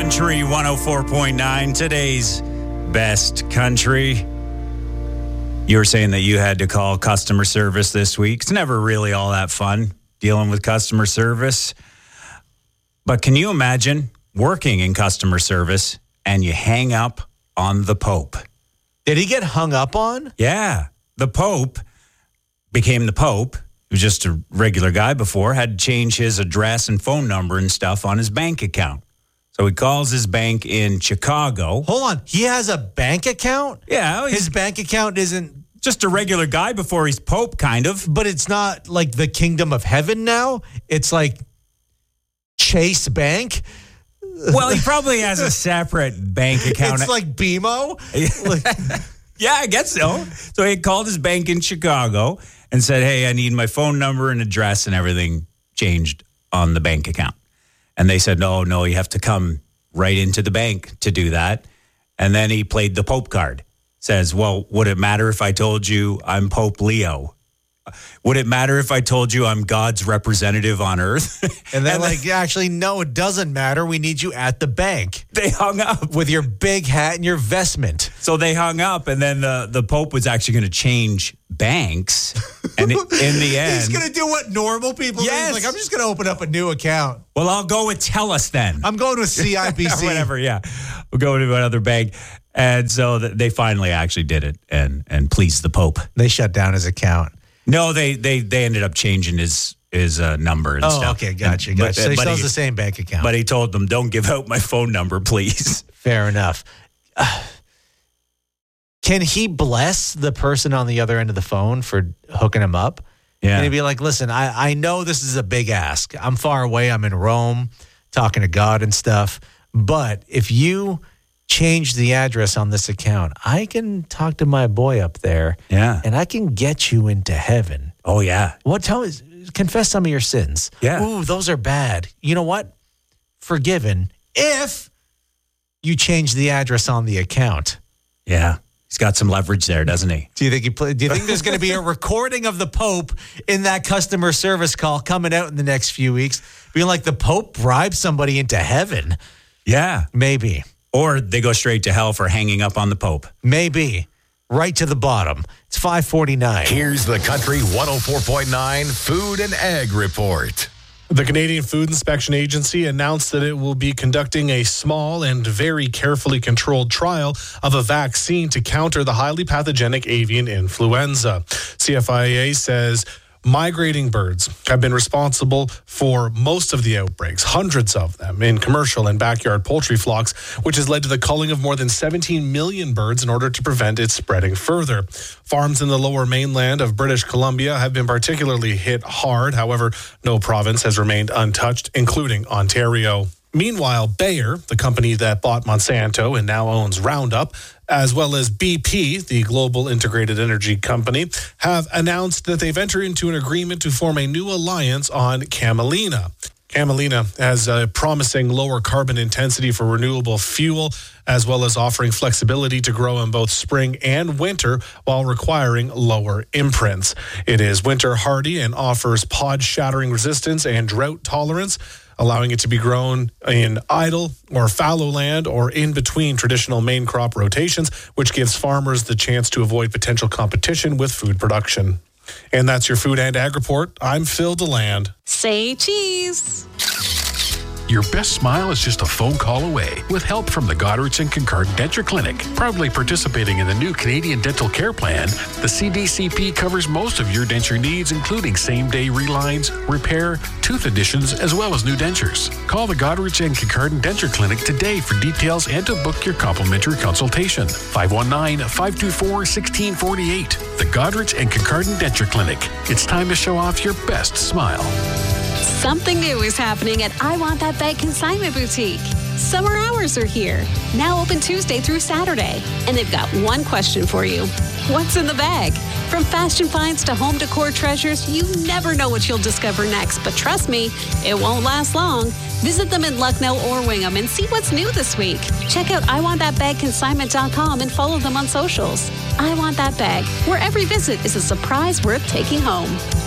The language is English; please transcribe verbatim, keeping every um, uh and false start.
Country one oh four point nine, today's best country. You were saying that you had to call customer service this week. It's never really all that fun dealing with customer service. But can you imagine working in customer service and you hang up on the Pope? Did he get hung up on? Yeah. The Pope became the Pope. He was just a regular guy before, had to change his address and phone number and stuff on his bank account. So he calls his bank in Chicago. Hold on. He has a bank account? Yeah. His bank account isn't... Just a regular guy before he's Pope, kind of. But it's not like the kingdom of heaven now. It's like Chase Bank. Well, he probably has a separate bank account. It's like B M O? Like, yeah, I guess so. So he called his bank in Chicago and said, hey, I need my phone number and address and everything changed on the bank account. And they said, no, no, you have to come right into the bank to do that. And then he played the Pope card. Says, well, would it matter if I told you I'm Pope Leo? Would it matter if I told you I'm God's representative on earth? And they're and like, then, actually, no, it doesn't matter. We need you at the bank. They hung up. With your big hat and your vestment. So they hung up, and then the, the Pope was actually going to change banks. And in the end... He's going to do what normal people yes. do. He's like, I'm just going to open up a new account. Well, I'll go with TELUS then. I'm going with C I B C. Whatever, yeah. We'll go to another bank. And so they finally actually did it and, and pleased the Pope. They shut down his account. No, they they they ended up changing his his uh, number and oh, stuff. Oh, okay, gotcha, and, gotcha. But, so he still has the same bank account. But he told them, don't give out my phone number, please. Fair enough. Uh, can he bless the person on the other end of the phone for hooking him up? Yeah. Can he be like, listen, I, I know this is a big ask. I'm far away. I'm in Rome talking to God and stuff. But if you change the address on this account, I can talk to my boy up there. Yeah. And I can get you into heaven. Oh, yeah. What? Tell me, confess some of your sins. Yeah. Ooh, those are bad. You know what? Forgiven if you change the address on the account. Yeah. He's got some leverage there, doesn't he? Do you think he play, do you think there's going to be a recording of the Pope in that customer service call coming out in the next few weeks, being like the Pope bribed somebody into heaven? Yeah. Maybe. Or they go straight to hell for hanging up on the Pope. Maybe. Right to the bottom. It's five forty-nine. Here's the Country one oh four point nine Food and Ag Report. The Canadian Food Inspection Agency announced that it will be conducting a small and very carefully controlled trial of a vaccine to counter the highly pathogenic avian influenza. C F I A says migrating birds have been responsible for most of the outbreaks, hundreds of them, in commercial and backyard poultry flocks, which has led to the culling of more than seventeen million birds in order to prevent it spreading further. Farms in the lower mainland of British Columbia have been particularly hit hard. However, no province has remained untouched, including Ontario. Meanwhile, Bayer, the company that bought Monsanto and now owns Roundup, as well as B P, the global integrated energy company, have announced that they've entered into an agreement to form a new alliance on Camelina. Camelina has a promising lower carbon intensity for renewable fuel, as well as offering flexibility to grow in both spring and winter while requiring lower imprints. It is winter hardy and offers pod shattering resistance and drought tolerance, allowing it to be grown in idle or fallow land or in between traditional main crop rotations, which gives farmers the chance to avoid potential competition with food production. And that's your Food and Ag Report. I'm Phil DeLand. Say cheese. Your best smile is just a phone call away with help from the Goderich and Kincardine Denture Clinic. Proudly participating in the new Canadian Dental Care Plan, the C D C P covers most of your denture needs, including same-day relines, repair, tooth additions, as well as new dentures. Call the Goderich and Kincardine Denture Clinic today for details and to book your complimentary consultation. five one nine, five two four, one six four eight. The Goderich and Kincardine Denture Clinic. It's time to show off your best smile. Something new is happening at I Want That Bag Consignment Boutique. Summer hours are here. Now open Tuesday through Saturday. And they've got one question for you. What's in the bag? From fashion finds to home decor treasures, you never know what you'll discover next. But trust me, it won't last long. Visit them in Lucknow or Wingham and see what's new this week. Check out I want that bag consignment dot com and follow them on socials. I Want That Bag, where every visit is a surprise worth taking home.